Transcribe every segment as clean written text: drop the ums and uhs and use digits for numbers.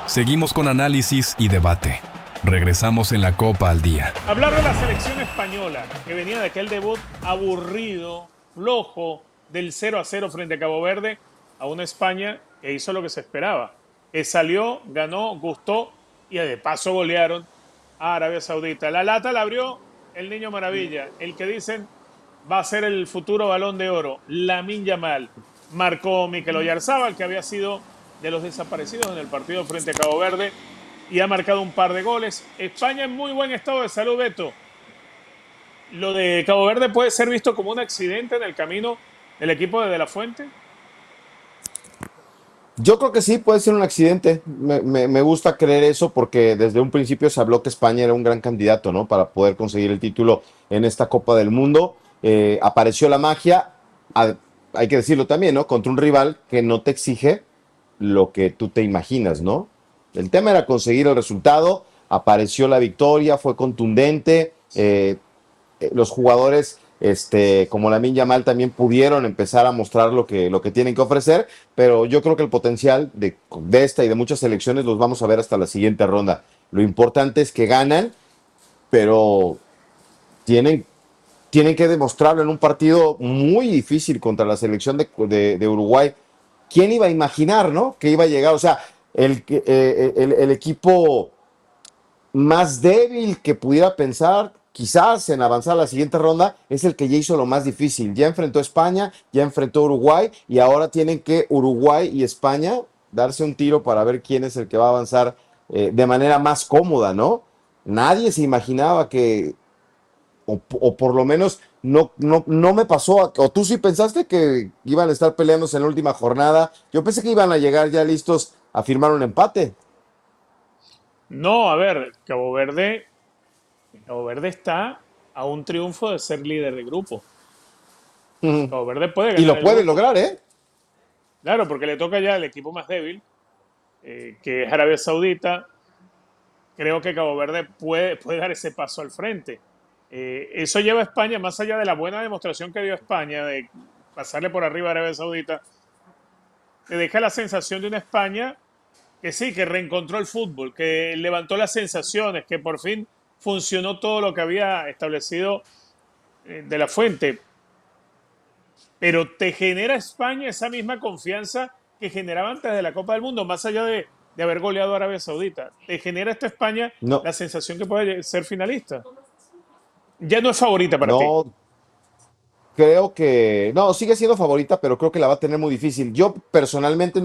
Seguimos con análisis y debate. Regresamos en la Copa al Día. Hablar de la selección española, que venía de aquel debut aburrido, flojo, del 0-0 frente a Cabo Verde, a una España que hizo lo que se esperaba. Que salió, ganó, gustó y de paso golearon a Arabia Saudita. La lata la abrió el Niño Maravilla, el que dicen va a ser el futuro Balón de Oro, Lamine Yamal. Marcó Mikel Oyarzabal, que había sido de los desaparecidos en el partido frente a Cabo Verde, y ha marcado un par de goles. España en muy buen estado de salud, Beto. ¿Lo de Cabo Verde puede ser visto como un accidente en el camino del equipo de La Fuente? Yo creo que sí, puede ser un accidente. Me gusta creer eso porque desde un principio se habló que España era un gran candidato, ¿no? Para poder conseguir el título en esta Copa del Mundo. Apareció la magia, hay que decirlo también, ¿no? Contra un rival que no te exige lo que tú te imaginas, ¿no? El tema era conseguir el resultado, apareció la victoria, fue contundente. Los jugadores como Lamine Yamal también pudieron empezar a mostrar lo que tienen que ofrecer, pero yo creo que el potencial de esta y de muchas selecciones los vamos a ver hasta la siguiente ronda. Lo importante es que ganan, pero tienen, tienen que demostrarlo en un partido muy difícil contra la selección de Uruguay. ¿Quién iba a imaginar, no? Que iba a llegar, o sea, el equipo más débil que pudiera pensar quizás en avanzar a la siguiente ronda es el que ya hizo lo más difícil. Ya enfrentó a España, ya enfrentó a Uruguay y ahora tienen que Uruguay y España darse un tiro para ver quién es el que va a avanzar de manera más cómoda, ¿no? Nadie se imaginaba que, o por lo menos no me pasó, o tú sí pensaste que iban a estar peleándose en la última jornada. Yo pensé que iban a llegar ya listos a firmar un empate. No, a ver, Cabo Verde está a un triunfo de ser líder de grupo. Cabo Verde puede Y ganar lo el puede grupo. lograr, ¿eh? Claro, porque le toca ya el equipo más débil, que es Arabia Saudita. Creo que Cabo Verde puede dar ese paso al frente. Eso lleva a España, más allá de la buena demostración que dio España de pasarle por arriba a Arabia Saudita, te deja la sensación de una España que sí, que reencontró el fútbol, que levantó las sensaciones, que por fin funcionó todo lo que había establecido de la fuente. Pero te genera España esa misma confianza que generaba antes de la Copa del Mundo, más allá de haber goleado a Arabia Saudita. Te genera esta España No, la sensación que puede ser finalista. Ya no es favorita para ti. no, creo que, no, sigue siendo favorita, pero creo que la va a tener muy difícil. Yo personalmente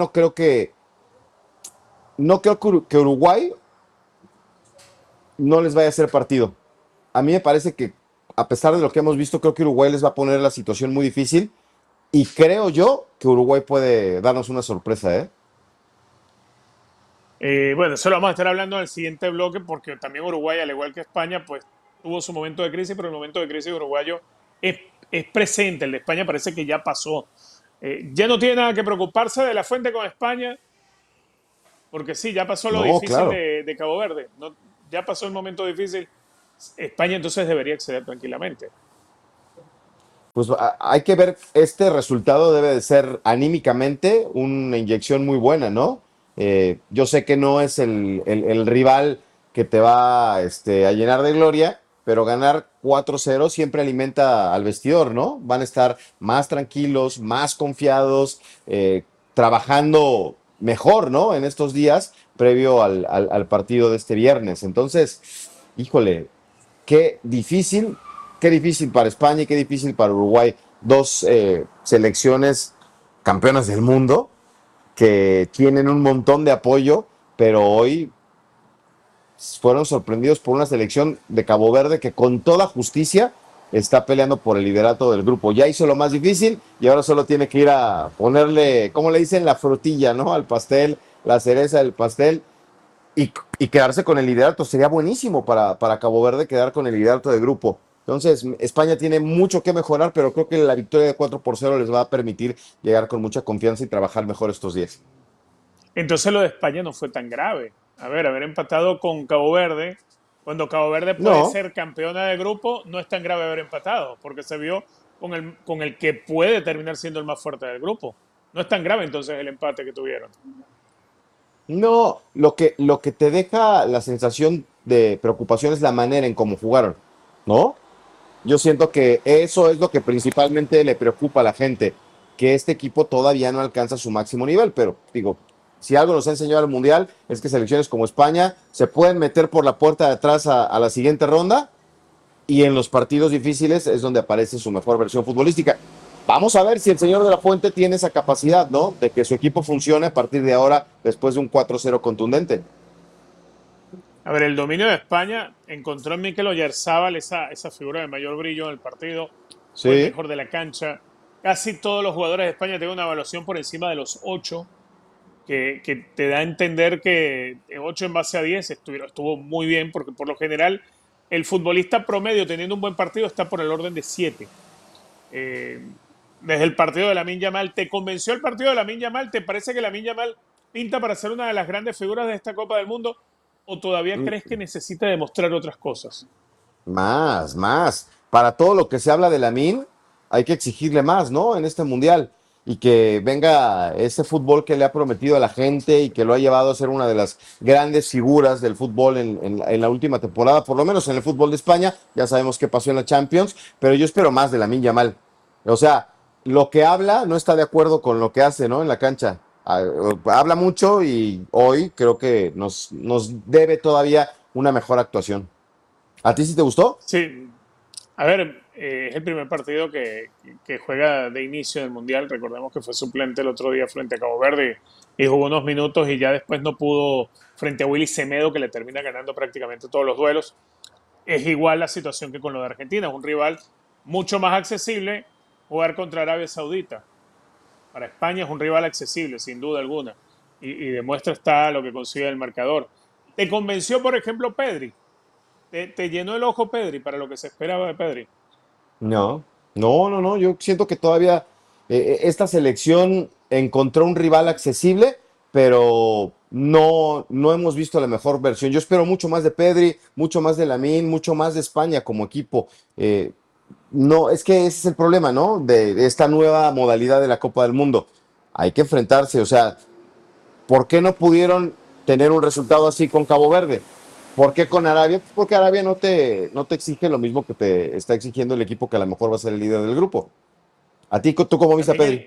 no creo que Uruguay no les vaya a hacer partido. A mí me parece que, a pesar de lo que hemos visto, creo que Uruguay les va a poner la situación muy difícil y creo yo que Uruguay puede darnos una sorpresa, ¿eh? Bueno, eso lo vamos a estar hablando en el siguiente bloque porque también Uruguay, al igual que España, pues tuvo su momento de crisis, pero el momento de crisis uruguayo es presente. El de España parece que ya pasó. Ya no tiene nada que preocuparse de la fuente con España, porque sí, ya pasó lo No, difícil claro. de Cabo Verde. No, ya pasó el momento difícil. España entonces debería acceder tranquilamente. Pues hay que ver, este resultado debe de ser anímicamente una inyección muy buena, ¿no? Yo sé que no es el rival que te va a llenar de gloria, pero ganar 4-0 siempre alimenta al vestidor, ¿no? Van a estar más tranquilos, más confiados, trabajando mejor, ¿no? En estos días previo al partido de este viernes. Entonces, híjole, qué difícil para España y qué difícil para Uruguay. Dos selecciones campeonas del mundo que tienen un montón de apoyo, pero hoy fueron sorprendidos por una selección de Cabo Verde que con toda justicia está peleando por el liderato del grupo. Ya hizo lo más difícil y ahora solo tiene que ir a ponerle, ¿cómo le dicen? La frutilla, ¿no? Al pastel, la cereza del pastel y quedarse con el liderato. Sería buenísimo para Cabo Verde quedar con el liderato de grupo. Entonces, España tiene mucho que mejorar, pero creo que la victoria de 4-0 les va a permitir llegar con mucha confianza y trabajar mejor estos días. Entonces lo de España no fue tan grave. A ver, haber empatado con Cabo Verde, cuando Cabo Verde puede No, ser campeona de grupo, no es tan grave haber empatado, porque se vio con el que puede terminar siendo el más fuerte del grupo. No es tan grave entonces el empate que tuvieron. No, lo que te deja la sensación de preocupación es la manera en cómo jugaron, ¿no? Yo siento que eso es lo que principalmente le preocupa a la gente, que este equipo todavía no alcanza su máximo nivel, pero digo, si algo nos ha enseñado el Mundial es que selecciones como España se pueden meter por la puerta de atrás a la siguiente ronda y en los partidos difíciles es donde aparece su mejor versión futbolística. Vamos a ver si el señor de la Fuente tiene esa capacidad, ¿no? De que su equipo funcione a partir de ahora después de un 4-0 contundente. A ver, el dominio de España encontró en Mikel Oyarzábal esa figura de mayor brillo en el partido. Fue el Sí. mejor de la cancha. Casi todos los jugadores de España tienen una evaluación por encima de los 8, que te da a entender que 8 en base a 10 estuvo muy bien, porque por lo general el futbolista promedio teniendo un buen partido está por el orden de 7. Eh, Desde el partido de Lamine Yamal, ¿te convenció el partido de Lamine Yamal? ¿Te parece que Lamine Yamal pinta para ser una de las grandes figuras de esta Copa del Mundo? ¿O todavía crees que necesita demostrar otras cosas? Más, más. Para todo lo que se habla de Lamine, hay que exigirle más, ¿no? En este mundial. Y que venga ese fútbol que le ha prometido a la gente y que lo ha llevado a ser una de las grandes figuras del fútbol en la última temporada, por lo menos en el fútbol de España. Ya sabemos qué pasó en la Champions, pero yo espero más de Lamine Yamal. O sea, lo que habla no está de acuerdo con lo que hace, ¿no? En la cancha. Habla mucho y hoy creo que nos debe todavía una mejor actuación. ¿A ti sí te gustó? Sí, a ver, es el primer partido que juega de inicio del Mundial. Recordemos que fue suplente el otro día frente a Cabo Verde y jugó unos minutos y ya después no pudo frente a Willy Semedo, que le termina ganando prácticamente todos los duelos. Es igual la situación que con lo de Argentina, es un rival mucho más accesible jugar contra Arabia Saudita. Para España es un rival accesible, sin duda alguna, y demuestra está lo que consigue el marcador. ¿Te convenció, por ejemplo, Pedri? ¿Te llenó el ojo Pedri para lo que se esperaba de Pedri? No, no. Yo siento que todavía esta selección encontró un rival accesible, pero no hemos visto la mejor versión. Yo espero mucho más de Pedri, mucho más de Lamine, mucho más de España como equipo. No, es que ese es el problema, ¿no? De esta nueva modalidad de la Copa del Mundo. Hay que enfrentarse, o sea, ¿por qué no pudieron tener un resultado así con Cabo Verde? ¿Por qué con Arabia? Pues porque Arabia no te exige lo mismo que te está exigiendo el equipo que a lo mejor va a ser el líder del grupo. ¿A ti, tú cómo viste a También Pedri?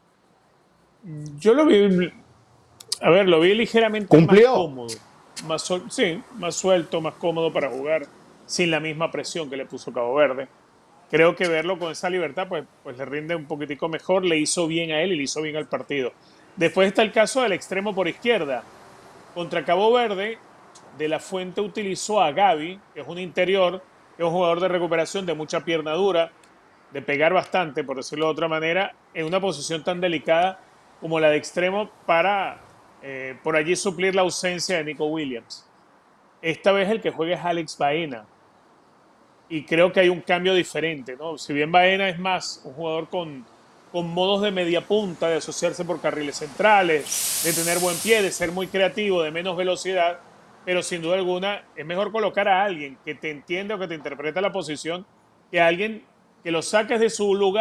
yo lo vi, a ver, lo vi ligeramente más ¿Cumplió? cómodo, sí, más suelto, más cómodo para jugar sin la misma presión que le puso Cabo Verde. Creo que verlo con esa libertad pues le rinde un poquitico mejor, le hizo bien a él y le hizo bien al partido. Después está el caso del extremo por izquierda. Contra Cabo Verde, De La Fuente utilizó a Gaby, que es un interior, que es un jugador de recuperación de mucha pierna dura, de pegar bastante, por decirlo de otra manera, en una posición tan delicada como la de extremo para por allí suplir la ausencia de Nico Williams. Esta vez el que juega es Alex Baena, y creo que hay un cambio diferente, ¿no? Si bien Baena es más un jugador con modos de media punta, de asociarse por carriles centrales, de tener buen pie, de ser muy creativo, de menos velocidad, pero sin duda alguna es mejor colocar a alguien que te entiende o que te interpreta la posición que a alguien que lo saques de su lugar